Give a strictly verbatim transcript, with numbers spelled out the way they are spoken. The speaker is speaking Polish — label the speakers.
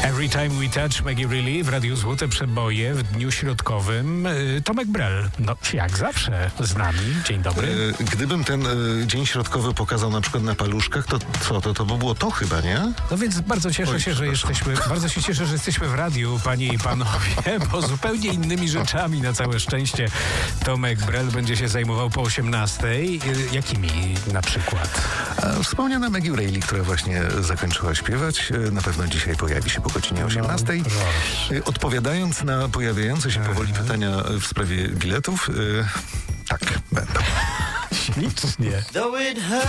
Speaker 1: Every Time We Touch Maggie Reilly w Radiu Złote Przeboje w dniu środkowym. Tomek Brel, no jak zawsze z nami. Dzień dobry.
Speaker 2: Gdybym ten y, dzień środkowy pokazał na przykład na paluszkach, to co, to, to by było to chyba, nie?
Speaker 1: No więc bardzo cieszę
Speaker 2: Oj,
Speaker 1: się, że jesteśmy, bardzo się cieszę, że jesteśmy w radiu, panie i panowie, bo zupełnie innymi rzeczami na całe szczęście Tomek Brel będzie się zajmował po osiemnastej. Jakimi na przykład?
Speaker 2: A wspomniana Maggie Reilly, która właśnie zakończyła śpiewać, na pewno dzisiaj pojawi się po godzinie osiemnastej.
Speaker 1: No,
Speaker 2: Odpowiadając na pojawiające się powoli pytania w sprawie biletów, y, tak, będą.
Speaker 1: ślicznie.